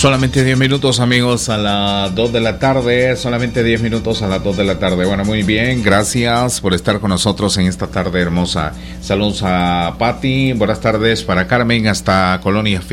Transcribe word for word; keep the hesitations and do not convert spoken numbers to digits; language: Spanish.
Solamente diez minutos, amigos, a las dos de la tarde. Solamente diez minutos a las dos de la tarde. Bueno, muy bien. Gracias por estar con nosotros en esta tarde hermosa. Saludos a Patti. Buenas tardes para Carmen hasta Colonia